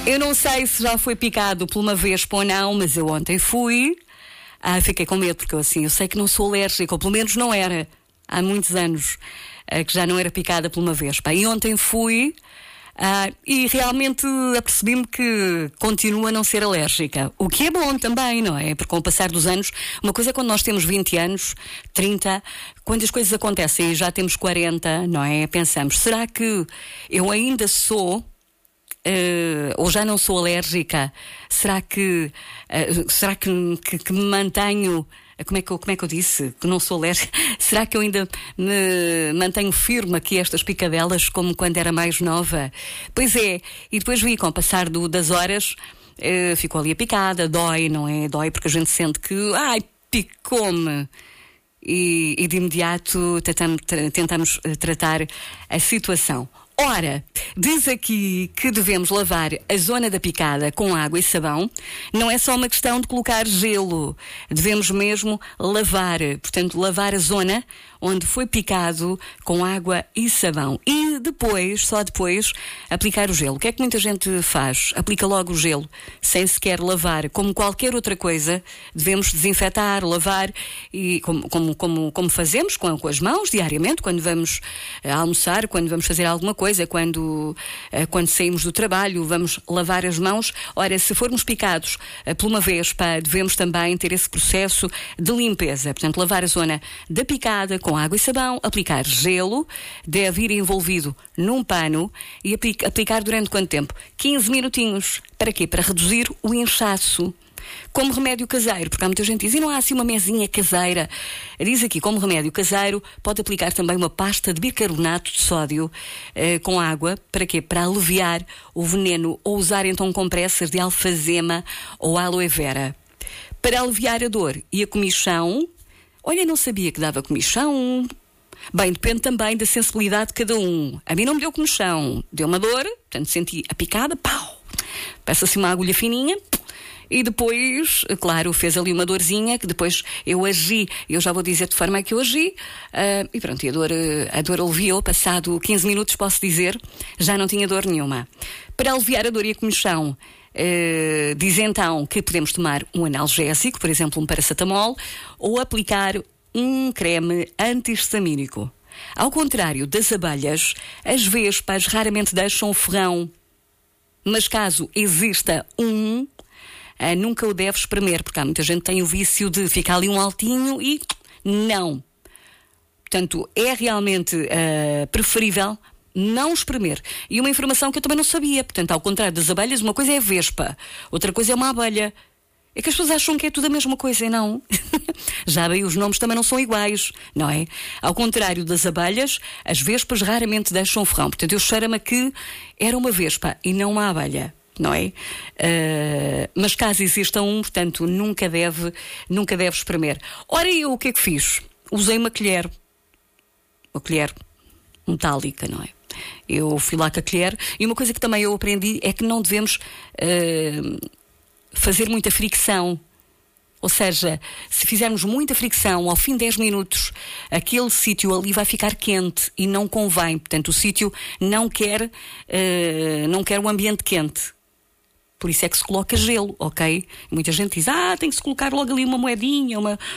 Eu não sei se já foi picado por uma vespa ou não, mas eu ontem fui. Fiquei com medo, porque eu sei que não sou alérgica, ou pelo menos não era. Há muitos anos que já não era picada por uma vespa. E ontem fui e realmente apercebi-me que continuo a não ser alérgica. O que é bom também, não é? Porque com o passar dos anos, uma coisa é quando nós temos 20 anos, 30, quando as coisas acontecem e já temos 40, não é? Pensamos, será que eu ainda sou... ou já não sou alérgica? Será que me mantenho? Como é que eu disse? Que não sou alérgica? Será que eu ainda me mantenho firme aqui estas picadelas como quando era mais nova? Pois é, e depois vi com o passar das horas, ficou ali a picada, dói, não é? Dói porque a gente sente que, picou-me. E de imediato tentamos tratar a situação. Ora, diz aqui que devemos lavar a zona da picada com água e sabão. Não é só uma questão de colocar gelo. Devemos mesmo lavar. Portanto, lavar a zona onde foi picado com água e sabão. E depois, só depois, aplicar o gelo. O que é que muita gente faz? Aplica logo o gelo, sem sequer lavar. Como qualquer outra coisa, devemos desinfetar, lavar, e como fazemos com as mãos diariamente, quando vamos almoçar, quando vamos fazer alguma coisa, quando saímos do trabalho, vamos lavar as mãos. Ora, se formos picados por uma vespa, devemos também ter esse processo de limpeza. Portanto, lavar a zona da picada com água e sabão, aplicar gelo, deve ir envolvido num pano e aplicar durante quanto tempo? 15 minutinhos. Para quê? Para reduzir o inchaço. Como remédio caseiro, porque há muita gente que diz, e não há assim uma mesinha caseira? Diz aqui, como remédio caseiro, pode aplicar também uma pasta de bicarbonato de sódio com água. Para quê? Para aliviar o veneno, ou usar então compressas de alfazema ou aloe vera. Para aliviar a dor e a comichão, olha, não sabia que dava comichão. Bem, depende também da sensibilidade de cada um. A mim não me deu comichão, deu uma dor, portanto senti a picada, pau! Peço assim uma agulha fininha. E depois, claro, fez ali uma dorzinha que depois eu agi. Eu já vou dizer de forma a que eu agi. E pronto, e a dor aliviou. Passado 15 minutos, posso dizer, já não tinha dor nenhuma. Para aliviar a dor e a comichão, diz então que podemos tomar um analgésico, por exemplo, um paracetamol, ou aplicar um creme anti-histamínico. Ao contrário das abelhas, as vespas raramente deixam o ferrão. Mas caso exista nunca o deve espremer, porque há muita gente que tem o vício de ficar ali um altinho e não. Portanto, é realmente preferível não espremer. E uma informação que eu também não sabia. Portanto, ao contrário das abelhas, uma coisa é a vespa, outra coisa é uma abelha. É que as pessoas acham que é tudo a mesma coisa, e não. Já bem, os nomes também não são iguais, não é? Ao contrário das abelhas, as vespas raramente deixam o ferrão. Portanto, eu cheiro-me que era uma vespa e não uma abelha, não é? Mas caso exista portanto, nunca deve espremer. Ora, eu o que é que fiz? Usei uma colher metálica, não é? Eu fui lá com a colher, e uma coisa que também eu aprendi é que não devemos fazer muita fricção. Ou seja, se fizermos muita fricção, ao fim de 10 minutos, aquele sítio ali vai ficar quente e não convém. Portanto, o sítio não quer o ambiente quente. Por isso é que se coloca gelo, ok? Muita gente diz, tem que se colocar logo ali uma moedinha,